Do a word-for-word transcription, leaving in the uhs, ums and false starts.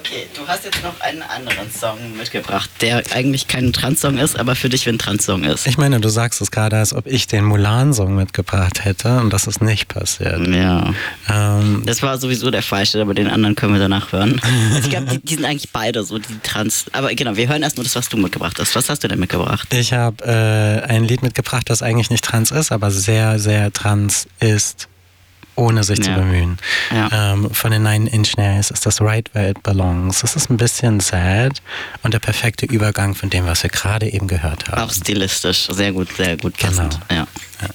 Okay, du hast jetzt noch einen anderen Song mitgebracht, der eigentlich kein Trans-Song ist, aber für dich wie ein Trans-Song ist. Ich meine, du sagst es gerade, als ob ich den Mulan-Song mitgebracht hätte und das ist nicht passiert. Ja. Ähm, das war sowieso der falsche, aber den anderen können wir danach hören. Also ich glaube, die, die sind eigentlich beide so, die Trans... Aber genau, wir hören erst nur das, was du mitgebracht hast. Was hast du denn mitgebracht? Ich habe äh, ein Lied mitgebracht, das eigentlich nicht trans ist, aber sehr, sehr trans ist, ohne sich ja. zu bemühen. Ja. Ähm, von den Nine Inch Nails ist das Right Where It Belongs. Das ist ein bisschen sad und der perfekte Übergang von dem, was wir gerade eben gehört haben. Auch stilistisch, sehr gut, sehr gut passend. Genau. Ja. Ja.